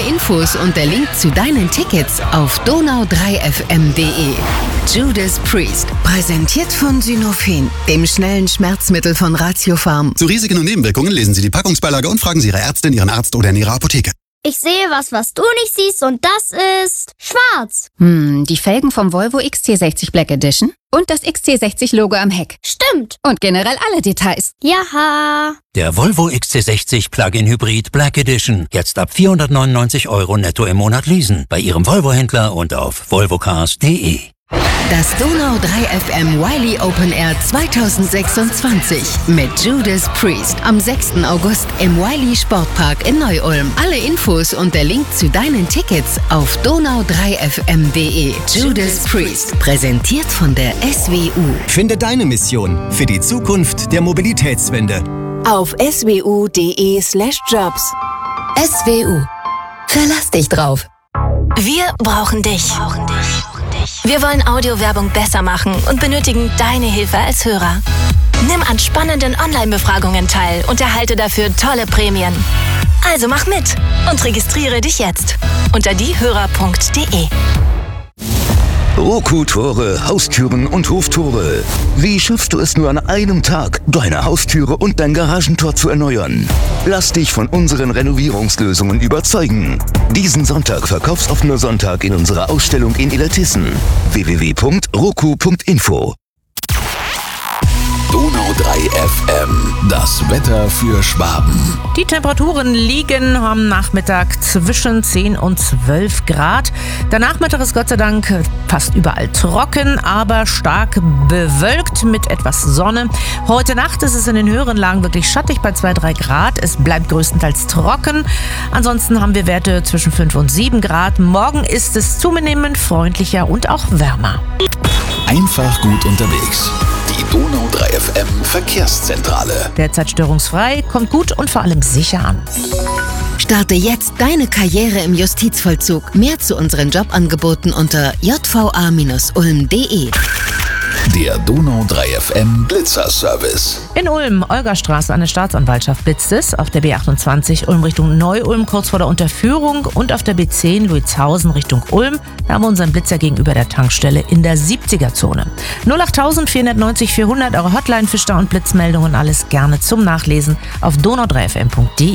Infos und der Link zu deinen Tickets auf donau3fm.de. Judas Priest, präsentiert von Synophon, dem schnellen Schmerzmittel von Ratiopharm. Zu Risiken und Nebenwirkungen lesen Sie die Packungsbeilage und fragen Sie Ihre Ärztin, Ihren Arzt oder in Ihrer Apotheke. Ich sehe was du nicht siehst, und das ist schwarz. Die Felgen vom Volvo XC60 Black Edition und das XC60-Logo am Heck. Stimmt. Und generell alle Details. Jaha. Der Volvo XC60 Plug-in Hybrid Black Edition. Jetzt ab 499 € netto im Monat leasen. Bei Ihrem Volvo-Händler und auf volvocars.de. Das Donau3FM Wiley Open Air 2026 mit Judas Priest am 6. August im Wiley Sportpark in Neu-Ulm. Alle Infos und der Link zu deinen Tickets auf donau3fm.de. Judas Priest, präsentiert von der SWU. Finde deine Mission für die Zukunft der Mobilitätswende Auf swu.de/jobs. SWU. Verlass dich drauf. Wir brauchen dich. Wir wollen Audiowerbung besser machen und benötigen deine Hilfe als Hörer. Nimm an spannenden Online-Befragungen teil und erhalte dafür tolle Prämien. Also mach mit und registriere dich jetzt unter diehörer.de. Roku-Tore, Haustüren und Hoftore. Wie schaffst du es nur an einem Tag, deine Haustüre und dein Garagentor zu erneuern? Lass dich von unseren Renovierungslösungen überzeugen. Diesen Sonntag verkaufsoffener Sonntag in unserer Ausstellung in Illertissen. www.roku.info. Donau3FM, das Wetter für Schwaben. Die Temperaturen liegen am Nachmittag zwischen 10 und 12 Grad. Der Nachmittag ist Gott sei Dank fast überall trocken, aber stark bewölkt mit etwas Sonne. Heute Nacht ist es in den höheren Lagen wirklich schattig bei 2-3 Grad. Es bleibt größtenteils trocken. Ansonsten haben wir Werte zwischen 5 und 7 Grad. Morgen ist es zunehmend freundlicher und auch wärmer. Einfach gut unterwegs. Die Donau3FM Verkehrszentrale. Derzeit störungsfrei, kommt gut und vor allem sicher an. Starte jetzt deine Karriere im Justizvollzug. Mehr zu unseren Jobangeboten unter jva-ulm.de. Der Donau3FM Blitzerservice. In Ulm, Olgastraße, an der Staatsanwaltschaft blitzt es. Auf der B28 Ulm Richtung Neu-Ulm, kurz vor der Unterführung. Und auf der B10 Luitshausen Richtung Ulm. Da haben wir unseren Blitzer gegenüber der Tankstelle in der 70er-Zone. 08000 490 400, eure Hotline für Stau- und Blitzmeldungen. Alles gerne zum Nachlesen auf donau3fm.de.